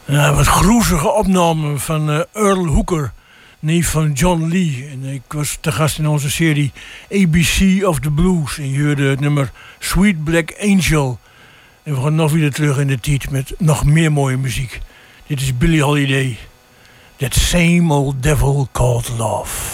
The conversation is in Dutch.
Ja, wat groezige opname van Earl Hooker, neef van John Lee. En ik was te gast in onze serie ABC of the Blues. En je hoorde het nummer Sweet Black Angel. En we gaan nog weer terug in de tijd met nog meer mooie muziek. Dit is Billie Holiday. That Same Old Devil Called Love.